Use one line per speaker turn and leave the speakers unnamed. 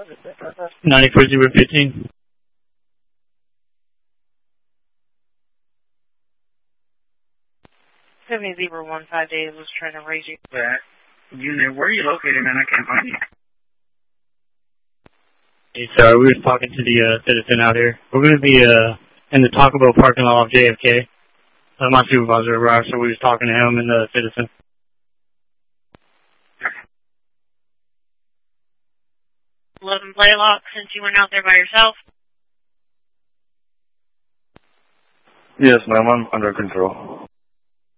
94-015.
70-15 days was trying to raise you.
That unit, where are you located, man? I can't find you.
Hey, sorry, we were talking to the citizen out here. We're going to be in the Taco Bell parking lot off JFK. My supervisor arrived, so we was talking to him and the citizen.
Blaylock, since you went out there by yourself?
Yes, ma'am, I'm under control.